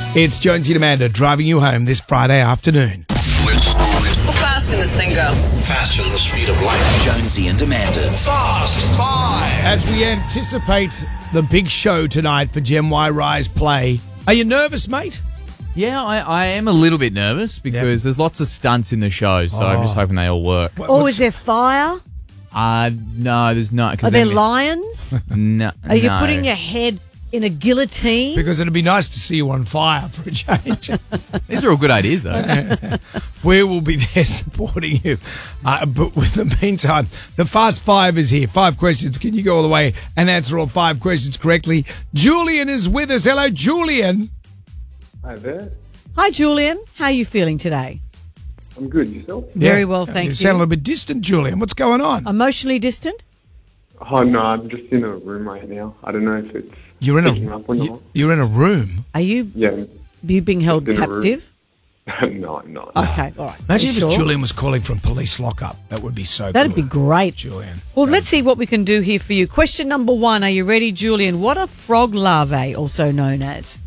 It's Jonesy and Amanda driving you home this Friday afternoon. How fast can this thing go? Faster than the speed of light. Jonesy and Amanda's Fast Five. As we anticipate the big show tonight for Gem Y Rise Play, are you nervous, mate? Yeah, I am a little bit nervous because there's lots of stunts in the show, so I'm just hoping they all work. Oh, is there fire? No, there's not. Are there lions? No. Are you putting your head in a guillotine? Because it'd be nice to see you on fire for a change. These are all good ideas, though. We will be there supporting you. But with the meantime, the Fast Five is here. 5 questions. Can you go all the way and answer all 5 questions correctly? Julian is with us. Hello, Julian. Hi there. Hi, Julian. How are you feeling today? I'm good. Yourself? Very well, thank You sound a you. little bit distant, Julian. What's going on? Emotionally distant? Oh, no, I'm just in a room right now. I don't know if it's You're picking up or not. you're in a room. Are you Yeah. being held In a room. captive? No, I'm not. Okay, all right. Imagine Are if you sure? Julian was calling from police lockup. That would be so That'd good. be great. Julian. Well, let's see what we can do here for you. Question number 1. Are you ready, Julian? What are frog larvae also known as?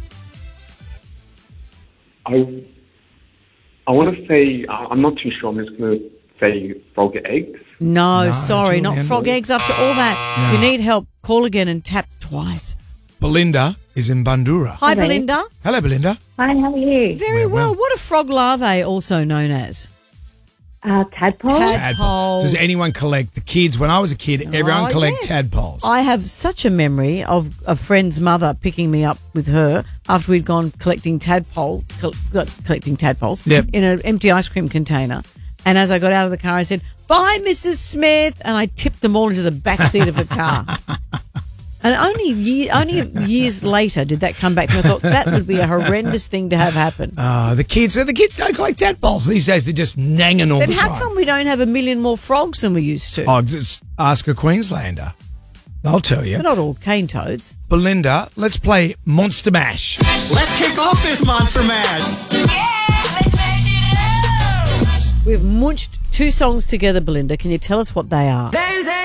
I want to say, I'm not too sure. I'm just going to say frog eggs. No, sorry, not Julian. frog eggs. After all that, you need help. Call again and tap twice. Belinda is in Bandura. Hi, Hello. Belinda. Hello, Belinda. Hi, how are you? Very well. What are frog larvae also known as? Tadpole? Tadpoles. Does anyone collect the kids? When I was a kid, everyone collect yes. tadpoles. I have such a memory of a friend's mother picking me up with her after we'd gone collecting tadpoles Yep. in an empty ice cream container. And as I got out of the car, I said, "Bye, Mrs. Smith," and I tipped them all into the back seat of the car. And only years later did that come back to me. I thought that would be a horrendous thing to have happen. The kids don't collect tadpoles these days. They're just nanging all Then the how time. come we don't have a million more frogs than we used to? Oh, just ask a Queenslander. They'll tell you. They're not all cane toads. Belinda, let's play Monster Mash. Let's kick off this Monster Mash. We've munched 2 songs together, Belinda. Can you tell us what they are?